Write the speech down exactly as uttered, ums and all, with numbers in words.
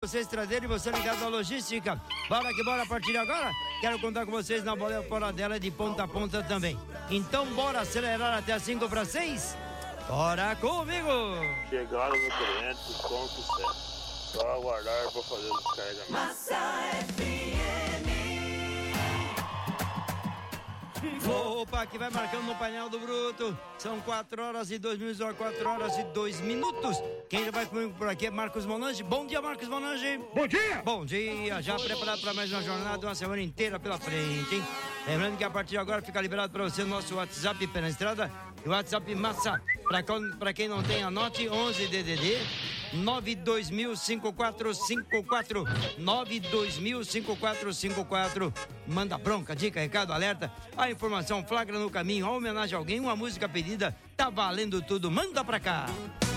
você estradeiro e você ligado à logística. Bora que bora, a partir de agora, quero contar com vocês na bola fora dela de ponta a ponta também. Então bora acelerar até as cinco para seis? Bora comigo! Chegaram no cliente com sucesso. Só aguardar para fazer os carregamentos. Massa F M. Opa, que vai marcando no painel do Bruto. São quatro horas e dois minutos, quatro horas e dois minutos. Quem já vai comigo por aqui é Marcos Monange. Bom dia, Marcos Monange. Bom dia. Bom dia, já preparado para mais uma jornada, uma semana inteira pela frente, hein? Lembrando que a partir de agora fica liberado para você o nosso WhatsApp pela estrada. O WhatsApp Massa. Para quem não tem, anote onze D D D nove dois mil cinco quatro cinco quatro nove dois mil cinco quatro cinco quatro. Manda bronca, dica, recado, alerta, a informação flagra no caminho, a homenagem a alguém, uma música pedida, tá valendo tudo, manda pra cá.